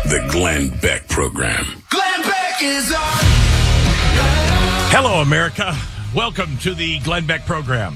The Glenn Beck Program. Glenn Beck is on. Hello, America. Welcome to the Glenn Beck Program.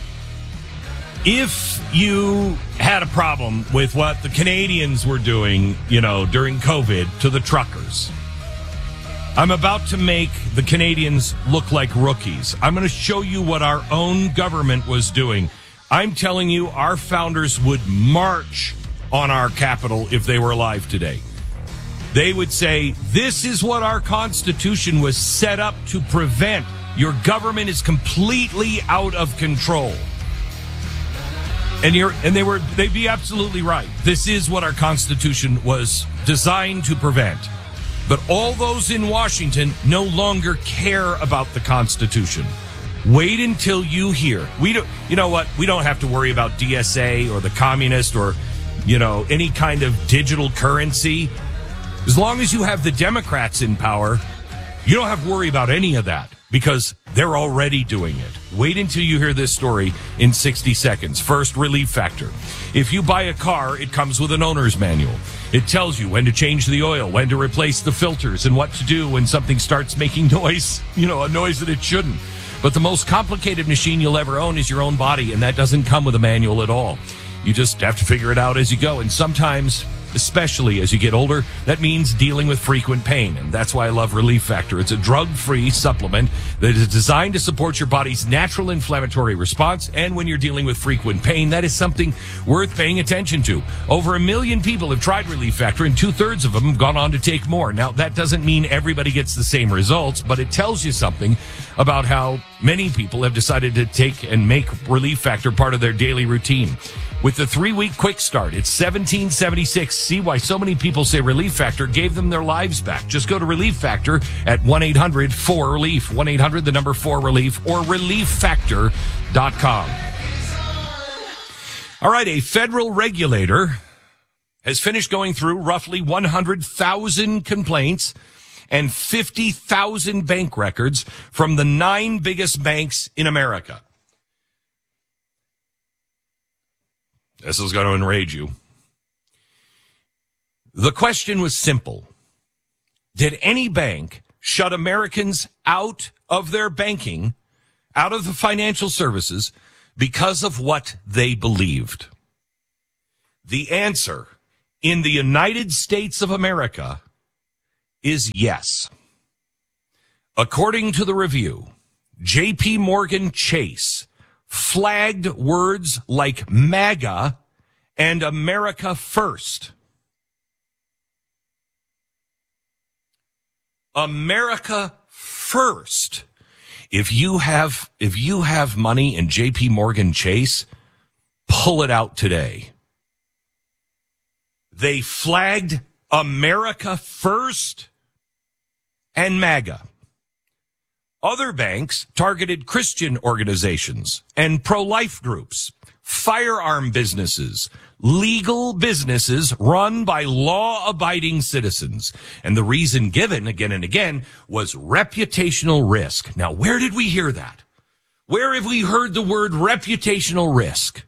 If you had a problem with what the Canadians were doing, during COVID to the truckers, I'm about to make the Canadians look like rookies. I'm going to show you what our own government was doing. I'm telling you, our founders would march on our capital if they were alive today. They would say, this is what our Constitution was set up to prevent. Your government is completely out of control. And they'd be absolutely right. This is what our Constitution was designed to prevent. But all those in Washington no longer care about the Constitution. Wait until you hear. You know what? We don't have to worry about DSA or the communist or, any kind of digital currency. As long as you have the Democrats in power, you don't have to worry about any of that because they're already doing it. Wait until you hear this story in 60 seconds. First, Relief Factor. If you buy a car, it comes with an owner's manual. It tells you when to change the oil, when to replace the filters, and what to do when something starts making noise, a noise that it shouldn't. But the most complicated machine you'll ever own is your own body, and that doesn't come with a manual at all. You just have to figure it out as you go. And sometimes, especially as you get older, that means dealing with frequent pain. And that's why I love Relief Factor. It's a drug-free supplement that is designed to support your body's natural inflammatory response. And when you're dealing with frequent pain, that is something worth paying attention to. Over 1 million people have tried Relief Factor, and 2/3 of them have gone on to take more. Now, that doesn't mean everybody gets the same results, but it tells you something about how many people have decided to take and make Relief Factor part of their daily routine. With the 3-week quick start, it's $17.76. See why so many people say Relief Factor gave them their lives back. Just go to Relief Factor at 1-800-4RELIEF, 1-800, the number 4RELIEF, or ReliefFactor.com. All right, a federal regulator has finished going through roughly 100,000 complaints and 50,000 bank records from the 9 biggest banks in America. This is going to enrage you. The question was simple. Did any bank shut Americans out of their banking, out of the financial services, because of what they believed? The answer in the United States of America is yes. According to the review, J.P. Morgan Chase flagged words like MAGA and America First. America First. If you have money in J.P. Morgan Chase, pull it out today. They flagged America First and MAGA. Other banks targeted Christian organizations and pro-life groups, firearm businesses, legal businesses run by law-abiding citizens. And the reason given again and again was reputational risk. Now, where did we hear that? Where have we heard the word reputational risk?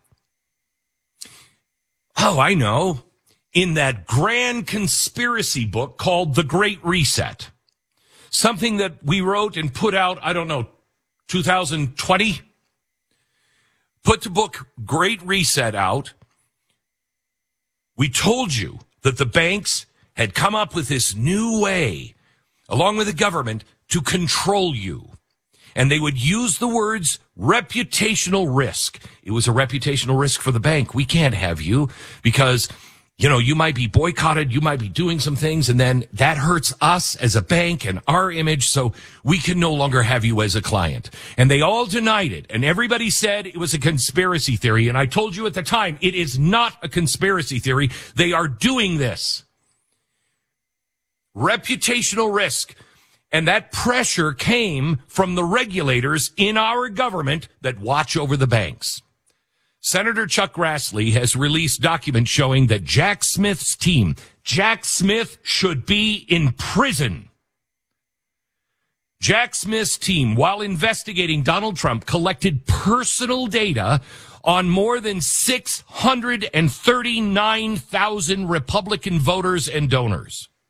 Oh, I know. In that grand conspiracy book called The Great Reset. Something that we wrote and put out, 2020. Put the book Great Reset out. We told you that the banks had come up with this new way, along with the government, to control you. And they would use the words reputational risk. It was a reputational risk for the bank. We can't have you because you might be boycotted, you might be doing some things, and then that hurts us as a bank and our image, so we can no longer have you as a client. And they all denied it, and everybody said it was a conspiracy theory, and I told you at the time, it is not a conspiracy theory. They are doing this. Reputational risk. And that pressure came from the regulators in our government that watch over the banks. Senator Chuck Grassley has released documents showing that Jack Smith's team, Jack Smith should be in prison. Jack Smith's team, while investigating Donald Trump, collected personal data on more than 639,000 Republican voters and donors.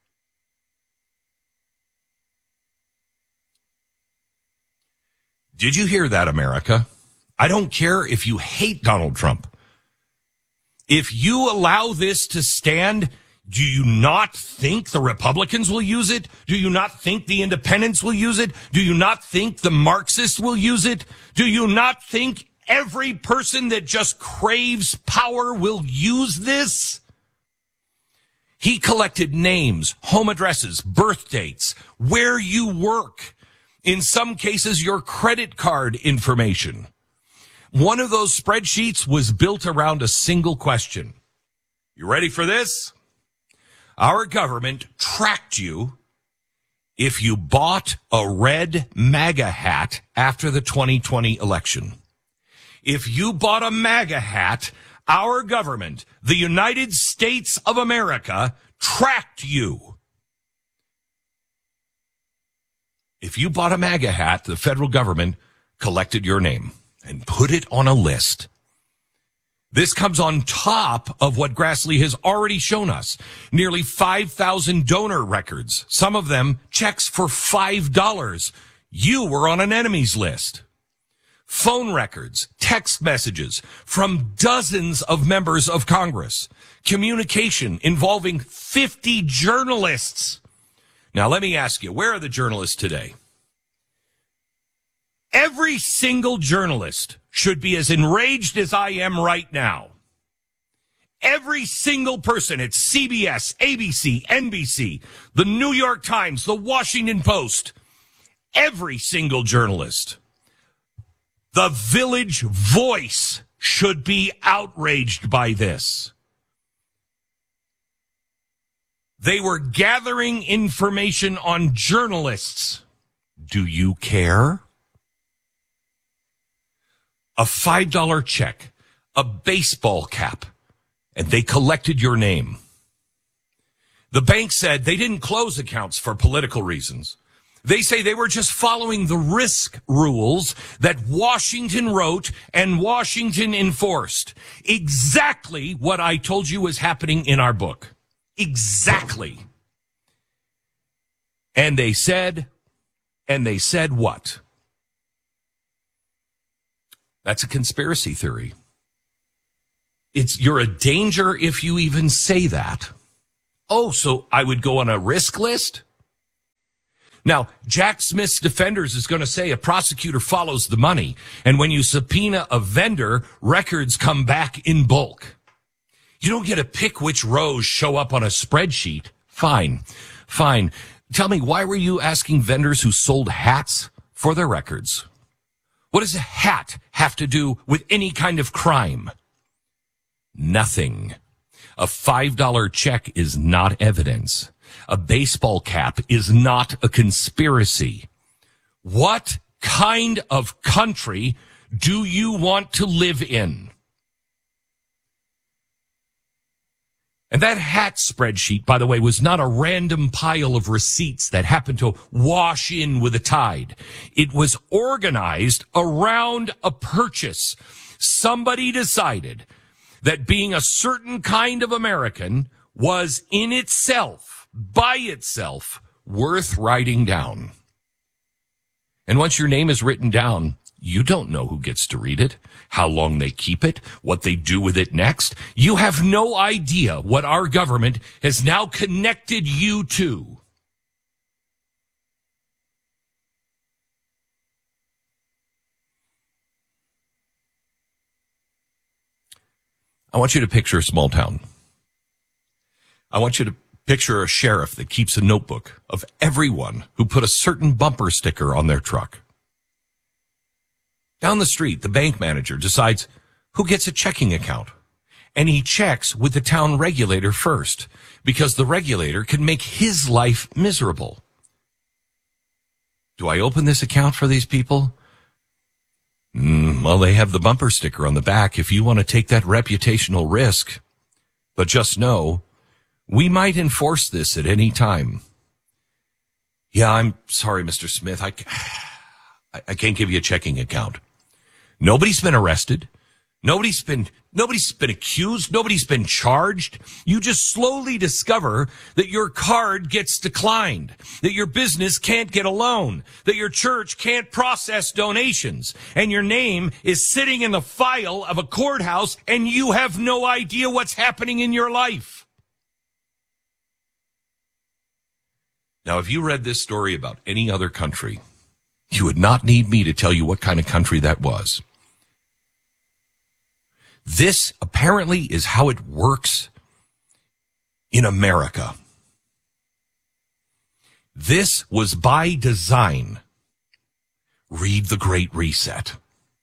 Did you hear that, America? I don't care if you hate Donald Trump. If you allow this to stand, do you not think the Republicans will use it? Do you not think the independents will use it? Do you not think the Marxists will use it? Do you not think every person that just craves power will use this? He collected names, home addresses, birth dates, where you work. In some cases, your credit card information. One of those spreadsheets was built around a single question. You ready for this? Our government tracked you if you bought a red MAGA hat after the 2020 election. If you bought a MAGA hat, our government, the United States of America, tracked you. If you bought a MAGA hat, the federal government collected your name and put it on a list. This comes on top of what Grassley has already shown us. Nearly 5,000 donor records, some of them checks for $5. You were on an enemies list. Phone records, text messages from dozens of members of Congress. Communication involving 50 journalists. Now, let me ask you, where are the journalists today? Every single journalist should be as enraged as I am right now. Every single person at CBS, ABC, NBC, the New York Times, the Washington Post, every single journalist. The Village Voice should be outraged by this. They were gathering information on journalists. Do you care? A $5 check, a baseball cap, and they collected your name. The bank said they didn't close accounts for political reasons. They say they were just following the risk rules that Washington wrote and Washington enforced. Exactly what I told you was happening in our book. Exactly. And they said what? That's a conspiracy theory. You're a danger if you even say that. Oh, so I would go on a risk list? Now, Jack Smith's Defenders is going to say a prosecutor follows the money, and when you subpoena a vendor, records come back in bulk. You don't get to pick which rows show up on a spreadsheet. Fine. Tell me, why were you asking vendors who sold hats for their records? What does a hat have to do with any kind of crime? Nothing. A $5 check is not evidence. A baseball cap is not a conspiracy. What kind of country do you want to live in? And that hat spreadsheet, by the way, was not a random pile of receipts that happened to wash in with the tide. It was organized around a purchase. Somebody decided that being a certain kind of American was in itself, by itself, worth writing down. And once your name is written down, you don't know who gets to read it, how long they keep it, what they do with it next. You have no idea what our government has now connected you to. I want you to picture a small town. I want you to picture a sheriff that keeps a notebook of everyone who put a certain bumper sticker on their truck. Down the street, the bank manager decides who gets a checking account. And he checks with the town regulator first, because the regulator can make his life miserable. Do I open this account for these people? Well, they have the bumper sticker on the back if you want to take that reputational risk. But just know, we might enforce this at any time. Yeah, I'm sorry, Mr. Smith. I can't give you a checking account. Nobody's been arrested. Nobody's been accused. Nobody's been charged. You just slowly discover that your card gets declined, that your business can't get a loan, that your church can't process donations, and your name is sitting in the file of a courthouse, and you have no idea what's happening in your life. Now, if you read this story about any other country, you would not need me to tell you what kind of country that was. This apparently is how it works in America. This was by design. Read The Great Reset.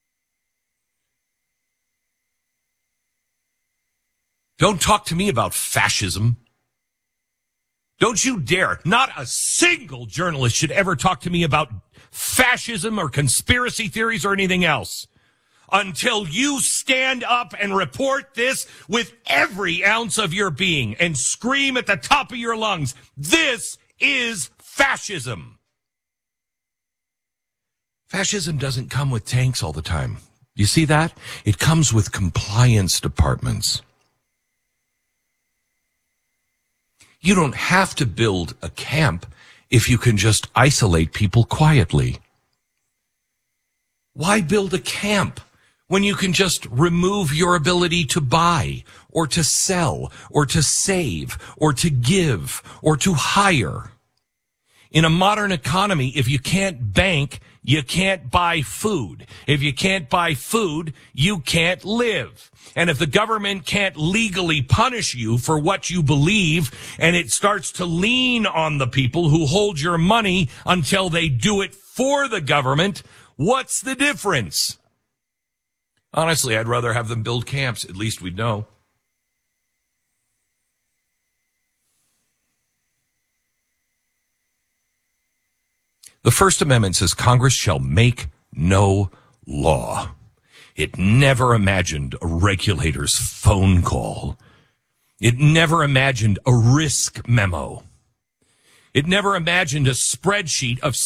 Don't talk to me about fascism. Don't you dare. Not a single journalist should ever talk to me about fascism or conspiracy theories or anything else until you stand up and report this with every ounce of your being and scream at the top of your lungs, this is fascism. Fascism doesn't come with tanks all the time. You see that? It comes with compliance departments. You don't have to build a camp if you can just isolate people quietly. Why build a camp when you can just remove your ability to buy or to sell or to save or to give or to hire? In a modern economy, if you can't bank, you can't buy food. If you can't buy food, you can't live. And if the government can't legally punish you for what you believe, and it starts to lean on the people who hold your money until they do it for the government, what's the difference? Honestly, I'd rather have them build camps. At least we'd know. The First Amendment says Congress shall make no law. It never imagined a regulator's phone call. It never imagined a risk memo. It never imagined a spreadsheet of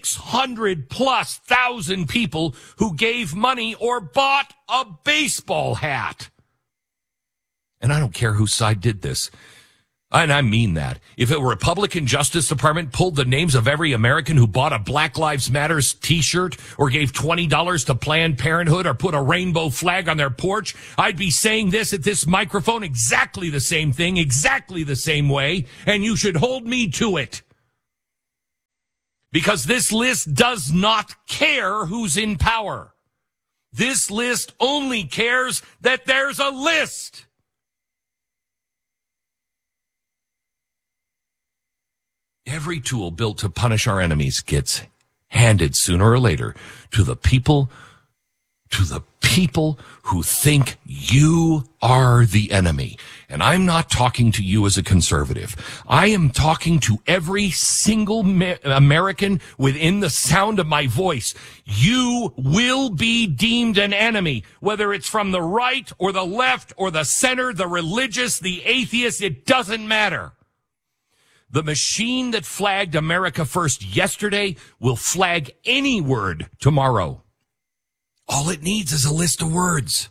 600,000+ people who gave money or bought a baseball hat. And I don't care whose side did this. And I mean that. If a Republican Justice Department pulled the names of every American who bought a Black Lives Matters t-shirt or gave $20 to Planned Parenthood or put a rainbow flag on their porch, I'd be saying this at this microphone exactly the same thing, exactly the same way, and you should hold me to it. Because this list does not care who's in power. This list only cares that there's a list. Every tool built to punish our enemies gets handed sooner or later to the people who think you are the enemy. And I'm not talking to you as a conservative. I am talking to every single American within the sound of my voice. You will be deemed an enemy, whether it's from the right or the left or the center, the religious, the atheist, it doesn't matter. The machine that flagged America First yesterday will flag any word tomorrow. All it needs is a list of words.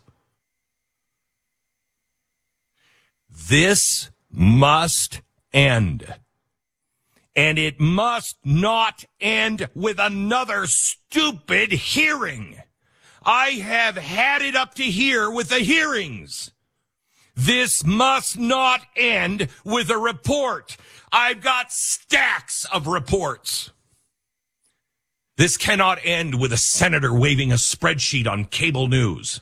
This must end. And it must not end with another stupid hearing. I have had it up to here with the hearings. This must not end with a report. I've got stacks of reports. This cannot end with a senator waving a spreadsheet on cable news.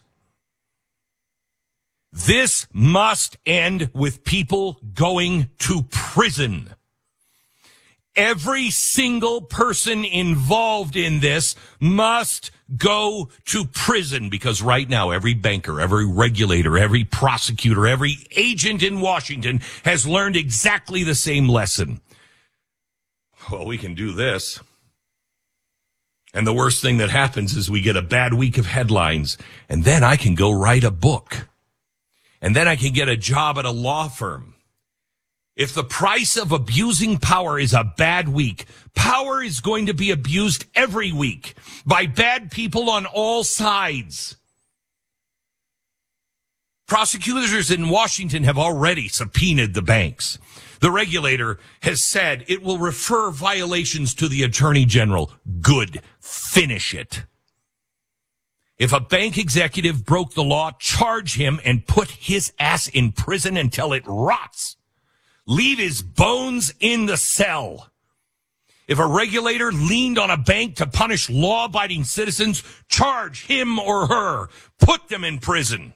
This must end with people going to prison. Every single person involved in this must go to prison, because right now every banker, every regulator, every prosecutor, every agent in Washington has learned exactly the same lesson. Well, we can do this. And the worst thing that happens is we get a bad week of headlines, and then I can go write a book. And then I can get a job at a law firm. If the price of abusing power is a bad week, power is going to be abused every week by bad people on all sides. Prosecutors in Washington have already subpoenaed the banks. The regulator has said it will refer violations to the Attorney General. Good. Finish it. If a bank executive broke the law, charge him and put his ass in prison until it rots. Leave his bones in the cell. If a regulator leaned on a bank to punish law-abiding citizens, charge him or her. Put them in prison.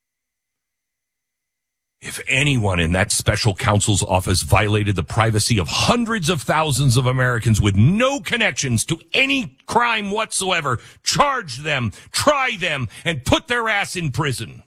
If anyone in that special counsel's office violated the privacy of hundreds of thousands of Americans with no connections to any crime whatsoever, charge them, try them, and put their ass in prison.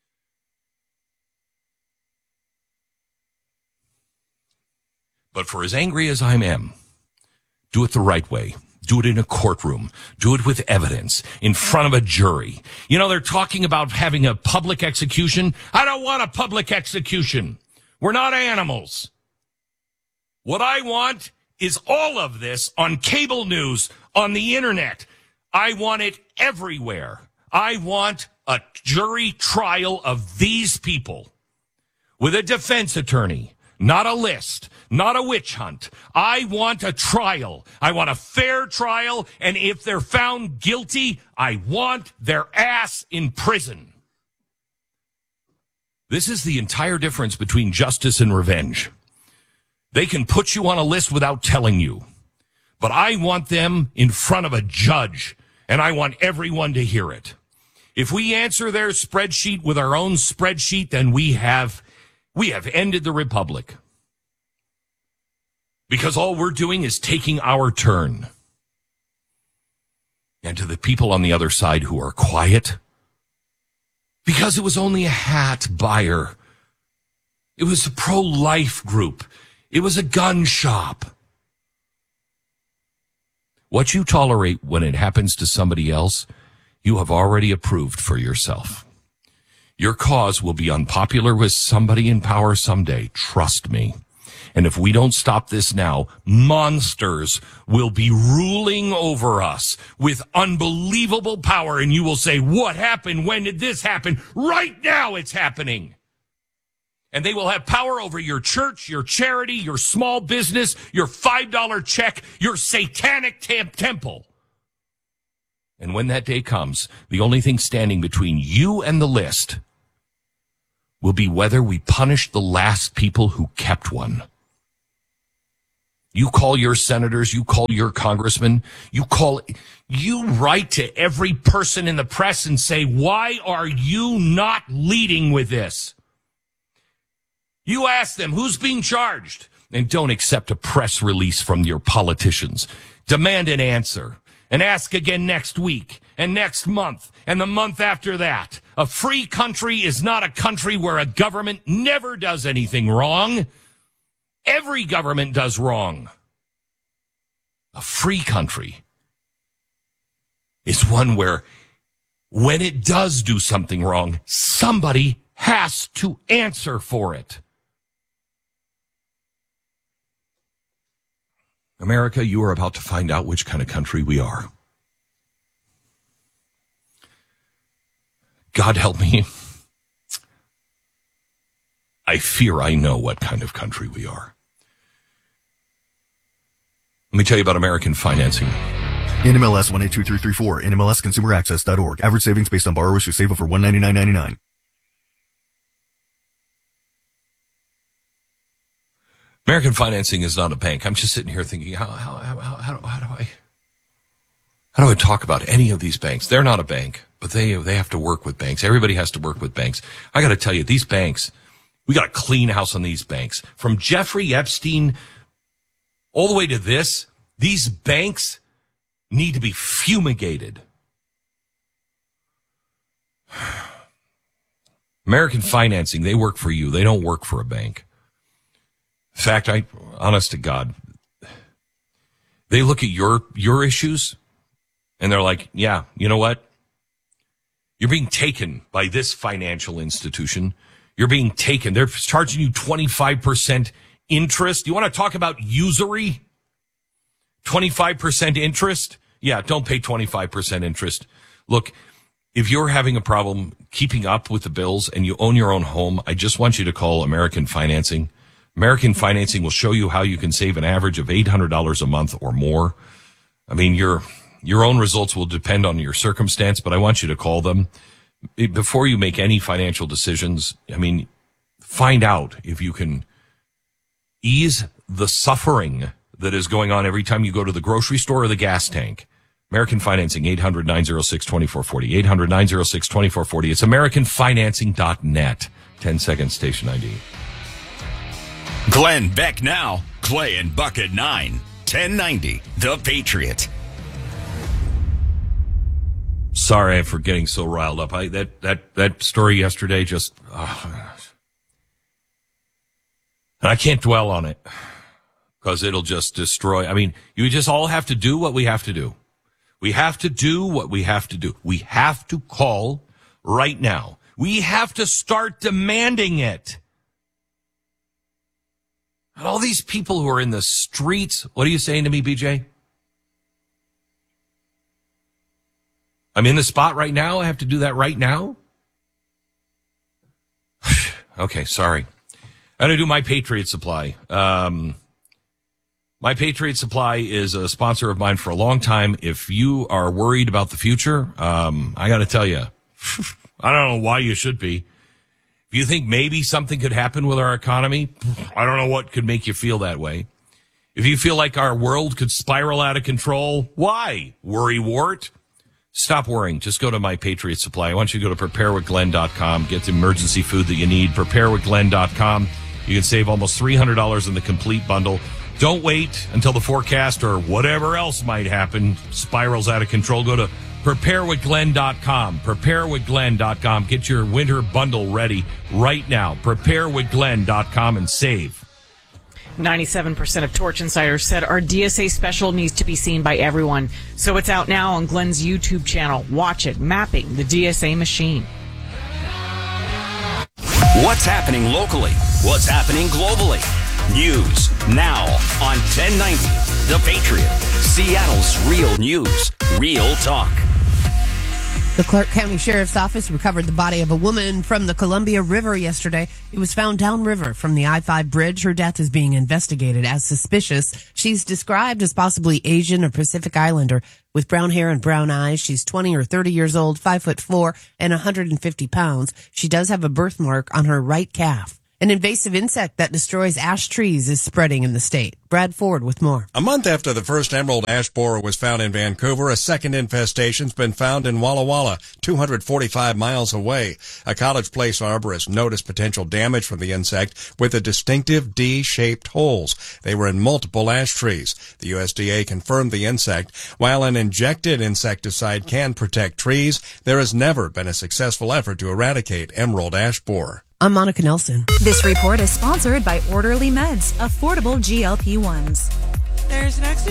But for as angry as I am, do it the right way. Do it in a courtroom. Do it with evidence in front of a jury. You know, they're talking about having a public execution. I don't want a public execution. We're not animals. What I want is all of this on cable news, on the internet. I want it everywhere. I want a jury trial of these people with a defense attorney, not a list. Not a witch hunt. I want a trial. I want a fair trial. And if they're found guilty, I want their ass in prison. This is the entire difference between justice and revenge. They can put you on a list without telling you. But I want them in front of a judge. And I want everyone to hear it. If we answer their spreadsheet with our own spreadsheet, then we have ended the republic. Because all we're doing is taking our turn. And to the people on the other side who are quiet, because it was only a hat buyer. It was a pro-life group. It was a gun shop. What you tolerate when it happens to somebody else, you have already approved for yourself. Your cause will be unpopular with somebody in power someday. Trust me. And if we don't stop this now, monsters will be ruling over us with unbelievable power. And you will say, what happened? When did this happen? Right now it's happening. And they will have power over your church, your charity, your small business, your $5 check, your satanic temple. And when that day comes, the only thing standing between you and the list will be whether we punish the last people who kept one. You call your senators, you call your congressmen, you write to every person in the press and say, why are you not leading with this? You ask them, who's being charged? And don't accept a press release from your politicians. Demand an answer and ask again next week and next month and the month after that. A free country is not a country where a government never does anything wrong. Every government does wrong. A free country is one where when it does do something wrong, somebody has to answer for it. America, you are about to find out which kind of country we are. God help me. I fear I know what kind of country we are. Let me tell you about American financing. NMLS 182334, NMLSconsumeraccess.org. Average savings based on borrowers who save over $199.99. American financing is not a bank. I'm just sitting here thinking, how do I talk about any of these banks? They're not a bank, but they have to work with banks. Everybody has to work with banks. I got to tell you, these banks, we got a clean house on these banks. From Jeffrey Epstein all the way to this, these banks need to be fumigated. American financing, they work for you. They don't work for a bank. In fact, honest to God, they look at your issues and they're like, yeah, you know what? You're being taken by this financial institution. You're being taken. They're charging you 25% interest. You want to talk about usury? 25% interest? Yeah, don't pay 25% interest. Look, if you're having a problem, keeping up with the bills and you own your own home, I just want you to call American Financing. American Financing will show you how you can save an average of $800 a month or more. I mean, your own results will depend on your circumstance, but I want you to call them before you make any financial decisions. I mean, find out if you can ease the suffering that is going on every time you go to the grocery store or the gas tank. American Financing, 800-906-2440, 800-906-2440. It's AmericanFinancing.net. 10-second station ID. Glenn Beck now. Clay and Buck at 9. 1090. The Patriot. Sorry for getting so riled up. That story yesterday just... and I can't dwell on it because it'll just destroy. I mean, you just all have to do what we have to do. We have to do what we have to do. We have to call right now. We have to start demanding it. And all these people who are in the streets, what are you saying to me, BJ? I'm in the spot right now. I have to do that right now. Okay, sorry. I'm going to do My Patriot Supply. My Patriot Supply is a sponsor of mine for a long time. If you are worried about the future, I got to tell you, I don't know why you should be. If you think maybe something could happen with our economy, I don't know what could make you feel that way. If you feel like our world could spiral out of control, why? Worry wart? Stop worrying. Just go to My Patriot Supply. I want you to go to preparewithglenn.com. Get the emergency food that you need. Preparewithglenn.com. You can save almost $300 in the complete bundle. Don't wait until the forecast or whatever else might happen spirals out of control. Go to preparewithglenn.com. Preparewithglenn.com. Get your winter bundle ready right now. Preparewithglenn.com and save. 97% of Torch Insiders said our DSA special needs to be seen by everyone. So it's out now on Glenn's YouTube channel. Watch it. Mapping the DSA machine. What's happening locally? What's happening globally? News now on 1090 The Patriot. Seattle's real news, real talk. The Clark County Sheriff's Office recovered the body of a woman from the Columbia River yesterday. It was found downriver from the I-5 bridge. Her death is being investigated as suspicious. She's described as possibly Asian or Pacific Islander with brown hair and brown eyes. She's 20 or 30 years old, 5'4", and 150 pounds. She does have a birthmark on her right calf. An invasive insect that destroys ash trees is spreading in the state. Brad Ford with more. A month after the first emerald ash borer was found in Vancouver, a second infestation's been found in Walla Walla, 245 miles away. A College Place arborist noticed potential damage from the insect with the distinctive D-shaped holes. They were in multiple ash trees. The USDA confirmed the insect. While an injected insecticide can protect trees, there has never been a successful effort to eradicate emerald ash borer. I'm Monica Nelson. This report is sponsored by Orderly Meds, affordable GLP-1s. There's an accident.